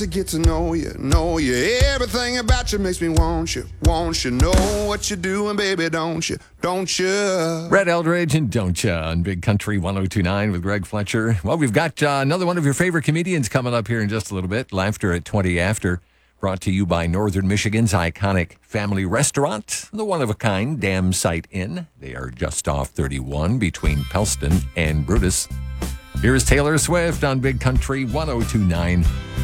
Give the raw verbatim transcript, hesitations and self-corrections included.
to get to know you, know you. Everything about you makes me want you, want you. Know what you're doing, baby, don't you, don't you? Red Eldridge and Don't Ya on Big Country one oh two point nine with Greg Fletcher. Well, we've got uh, another one of your favorite comedians coming up here in just a little bit. Laughter at twenty after, brought to you by Northern Michigan's iconic family restaurant, the one-of-a-kind Dam Site Inn. They are just off thirty-one between Pelston and Brutus. Here's Taylor Swift on Big Country one oh two point nine.